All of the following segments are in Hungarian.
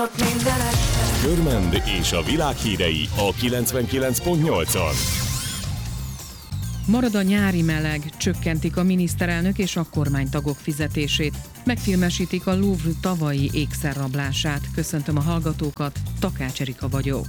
Körmend és a világ hírei a 99.8-on. Marad a nyári meleg, csökkentik a miniszterelnök és a kormánytagok fizetését. Megfilmesítik a Louvre tavalyi ékszerrablását. Köszöntöm a hallgatókat, Takács Erika vagyok.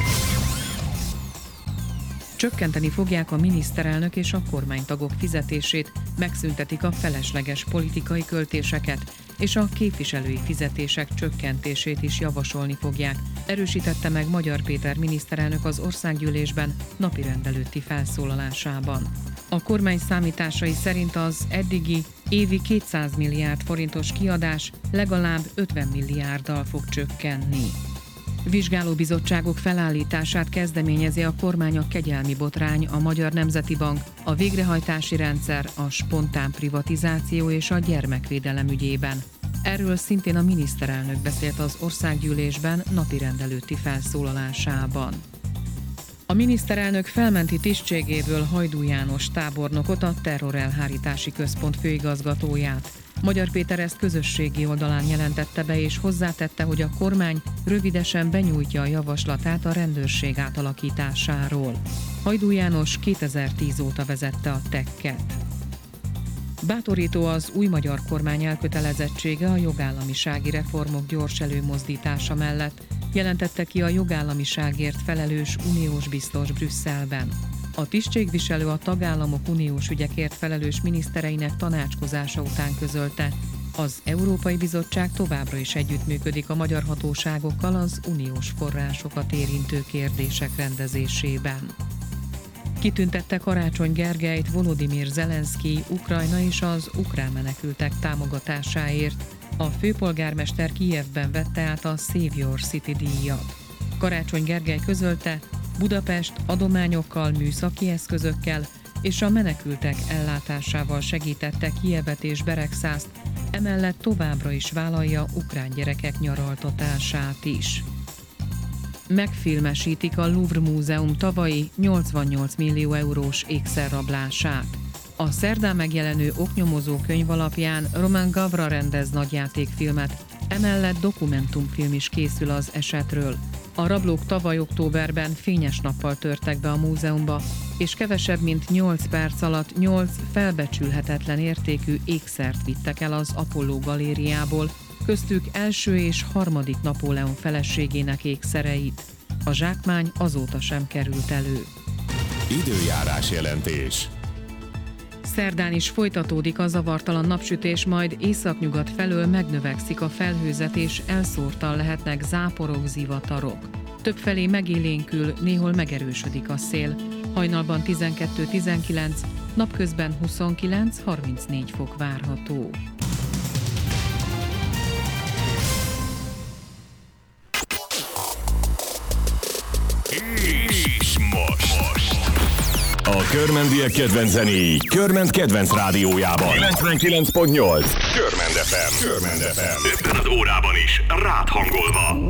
Csökkenteni fogják a miniszterelnök és a kormánytagok fizetését, megszüntetik a felesleges politikai költéseket, és a képviselői fizetések csökkentését is javasolni fogják, erősítette meg Magyar Péter miniszterelnök az országgyűlésben napirend előtti felszólalásában. A kormány számításai szerint az eddigi évi 200 milliárd forintos kiadás legalább 50 milliárddal fog csökkenni. Vizsgálóbizottságok felállítását kezdeményezi a kormány a kegyelmi botrány, a Magyar Nemzeti Bank, a végrehajtási rendszer, a spontán privatizáció és a gyermekvédelem ügyében. Erről szintén a miniszterelnök beszélt az országgyűlésben napirend előtti felszólalásában. A miniszterelnök felmenti tisztségéből Hajdú János tábornokot, a Terrorelhárítási Központ főigazgatóját. Magyar Péter ezt közösségi oldalán jelentette be, és hozzátette, hogy a kormány rövidesen benyújtja a javaslatát a rendőrség átalakításáról. Hajdú János 2010 óta vezette a TEK-et. Bátorító az új magyar kormány elkötelezettsége a jogállamisági reformok gyors előmozdítása mellett, jelentette ki a jogállamiságért felelős uniós biztos Brüsszelben. A tisztségviselő a tagállamok uniós ügyekért felelős minisztereinek tanácskozása után közölte, az Európai Bizottság továbbra is együttműködik a magyar hatóságokkal az uniós forrásokat érintő kérdések rendezésében. Kitüntette Karácsony Gergelyt Volodymyr Zelenszkij Ukrajna és az ukrán menekültek támogatásáért. A főpolgármester Kijevben vette át a Save Your City díjat. Karácsony Gergely közölte, Budapest adományokkal, műszaki eszközökkel és a menekültek ellátásával segítette Kijevet és Beregszászt, emellett továbbra is vállalja ukrán gyerekek nyaraltatását is. Megfilmesítik a Louvre Múzeum tavalyi 88 millió eurós ékszerrablását. A szerdán megjelenő oknyomozó könyv alapján Roman Gavra rendez nagyjátékfilmet, emellett dokumentumfilm is készül az esetről. A rablók tavaly októberben fényes nappal törtek be a múzeumba, és kevesebb mint 8 perc alatt 8 felbecsülhetetlen értékű ékszert vittek el az Apollo galériából, köztük első és harmadik Napóleon feleségének ékszereit. A zsákmány azóta sem került elő. Időjárás jelentés. Szerdán is folytatódik a zavartalan napsütés, majd északnyugat felől megnövekszik a felhőzet, és elszórtan lehetnek záporok, zivatarok. Többfelé megélénkül, néhol megerősödik a szél. Hajnalban 12-19, napközben 29-34 fok várható. És most a körmendiek kedvenc zenéi Körmend kedvenc rádiójában 99.8 Körmend FM. 50 az órában is rád hangolva.